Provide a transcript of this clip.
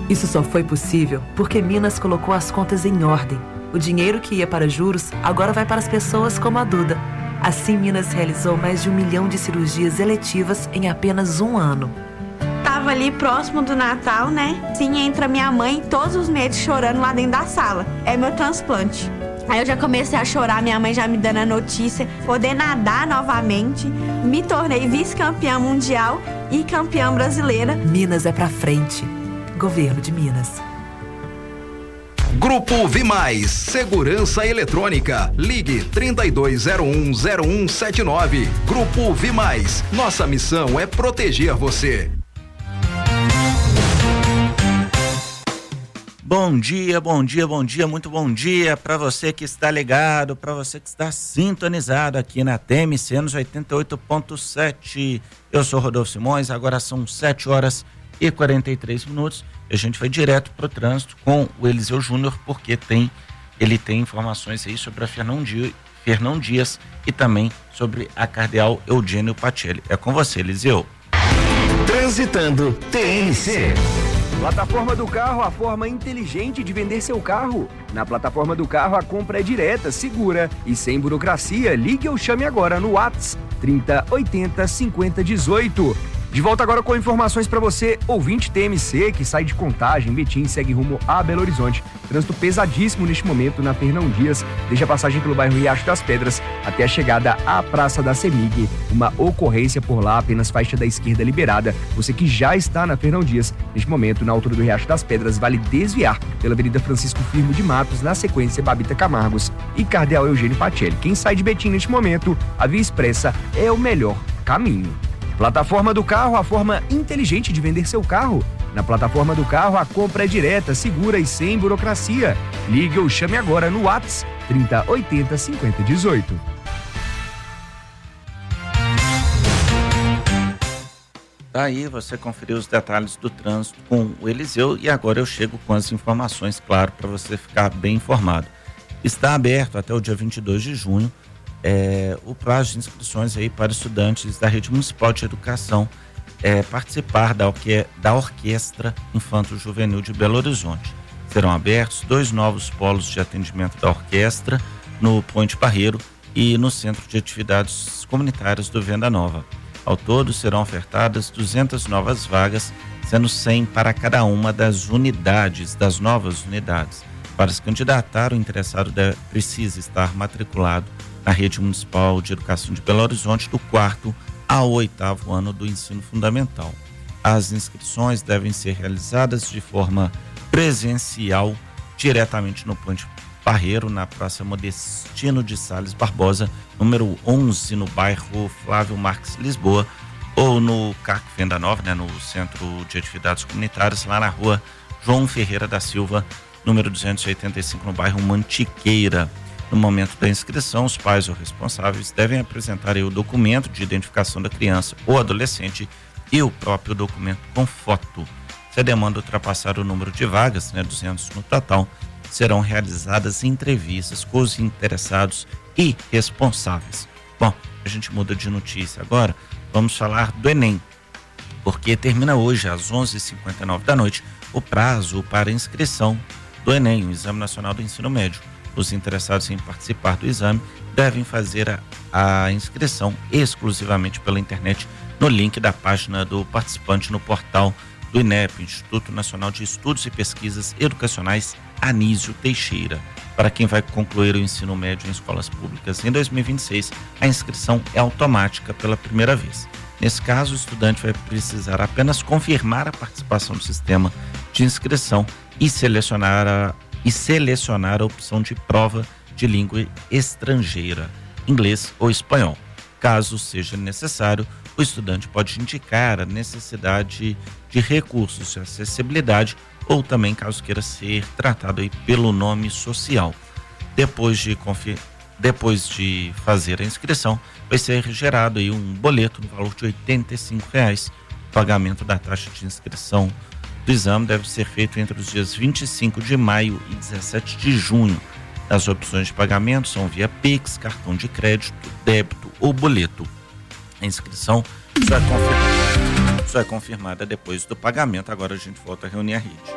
Isso só foi possível porque Minas colocou as contas em ordem. O dinheiro que ia para juros agora vai para as pessoas como a Duda. Assim, Minas realizou mais de 1 milhão de cirurgias eletivas em apenas um ano. Tava ali próximo do Natal, né? Sim, entra minha mãe todos os meses chorando lá dentro da sala. É meu transplante. Aí eu já comecei a chorar, minha mãe já me dando a notícia, poder nadar novamente. Me tornei vice-campeã mundial e campeã brasileira. Minas é pra frente. Governo de Minas. Grupo Vimais, Segurança Eletrônica. Ligue 32010179. Grupo Vimais. Nossa missão é proteger você. Bom dia, bom dia, bom dia, muito bom dia para você que está ligado, para você que está sintonizado aqui na TMC nos 88.7. Eu sou Rodolfo Simões, agora são 7h43. A gente vai direto para o trânsito com o Eliseu Júnior, porque ele tem informações aí sobre a Fernão Dias e também sobre a Cardeal Eugênio Pacelli. É com você, Eliseu. Transitando TMC. Plataforma do Carro, a forma inteligente de vender seu carro. Na Plataforma do Carro, a compra é direta, segura e sem burocracia. Ligue ou chame agora no WhatsApp 3080 5018. De volta agora com informações para você, ouvinte TMC, que sai de Contagem, Betim, segue rumo a Belo Horizonte. Trânsito pesadíssimo neste momento na Fernão Dias, desde a passagem pelo bairro Riacho das Pedras até a chegada à Praça da Semig. Uma ocorrência por lá, apenas faixa da esquerda liberada. Você que já está na Fernão Dias, neste momento, na altura do Riacho das Pedras, vale desviar pela Avenida Francisco Firmo de Matos, na sequência Babita Camargos e Cardeal Eugênio Pacelli. Quem sai de Betim neste momento, a Via Expressa é o melhor caminho. Plataforma do Carro, a forma inteligente de vender seu carro. Na Plataforma do Carro, a compra é direta, segura e sem burocracia. Ligue ou chame agora no WhatsApp 3080 5018. Aí você conferiu os detalhes do trânsito com o Eliseu e agora eu chego com as informações, claro, para você ficar bem informado. Está aberto até o dia 22 de junho o prazo de inscrições aí para estudantes da Rede Municipal de Educação participar da Orquestra Infanto-Juvenil de Belo Horizonte. Serão abertos 2 novos polos de atendimento da orquestra no Ponte Barreiro e no Centro de Atividades Comunitárias do Venda Nova. Ao todo serão ofertadas 200 novas vagas, sendo 100 para cada uma das novas unidades. Para se candidatar, o interessado precisa estar matriculado na Rede Municipal de Educação de Belo Horizonte do 4º ao 8º ano do ensino fundamental. As inscrições devem ser realizadas de forma presencial diretamente no Ponte Barreiro, na Praça Modestino de Sales Barbosa, número 11, no bairro Flávio Marques, Lisboa, ou no CAC Venda Nova, no Centro de Atividades Comunitárias, lá na rua João Ferreira da Silva, número 285, no bairro Mantiqueira. No momento da inscrição, os pais ou responsáveis devem apresentar o documento de identificação da criança ou adolescente e o próprio documento com foto. Se a demanda ultrapassar o número de vagas, 200 no total, serão realizadas entrevistas com os interessados e responsáveis. Bom, a gente muda de notícia agora, vamos falar do Enem, porque termina hoje às 11h59 da noite o prazo para inscrição do Enem, o Exame Nacional do Ensino Médio. Os interessados em participar do exame devem fazer a inscrição exclusivamente pela internet no link da página do participante no portal do INEP, Instituto Nacional de Estudos e Pesquisas Educacionais Anísio Teixeira. Para quem vai concluir o ensino médio em escolas públicas em 2026, a inscrição é automática pela primeira vez. Nesse caso, o estudante vai precisar apenas confirmar a participação no sistema de inscrição e selecionar a opção de prova de língua estrangeira, inglês ou espanhol. Caso seja necessário, o estudante pode indicar a necessidade de recursos de acessibilidade ou também caso queira ser tratado aí pelo nome social. Depois de fazer a inscrição, vai ser gerado aí um boleto no valor de R$85. O pagamento da taxa de inscrição do exame deve ser feito entre os dias 25 de maio e 17 de junho. As opções de pagamento são via Pix, cartão de crédito, débito ou boleto. A inscrição só é confirmada depois do pagamento. Agora a gente volta a reunir a rede.